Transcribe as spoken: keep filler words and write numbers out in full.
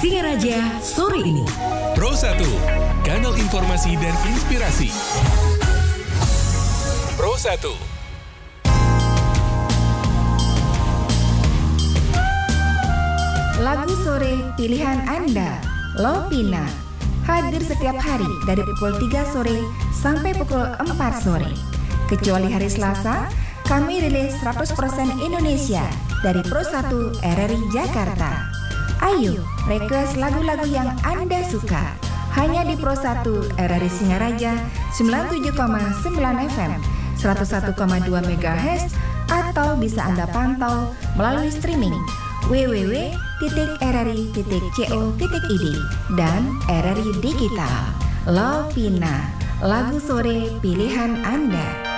Singaraja sore ini. Pro satu, kanal informasi dan inspirasi. Pro satu. Lagu sore pilihan Anda, Lovina, hadir setiap hari dari pukul tiga sore sampai pukul empat sore. Kecuali hari Selasa, kami rilis seratus persen Indonesia dari Pro satu R R I Jakarta. Ayo, request lagu-lagu yang Anda suka hanya di Pro satu R R I Singaraja sembilan puluh tujuh koma sembilan F M, seratus satu koma dua megahertz, atau bisa Anda pantau melalui streaming w w w titik r r i titik co titik i d dan R R I Digital. Lovina, lagu sore pilihan Anda.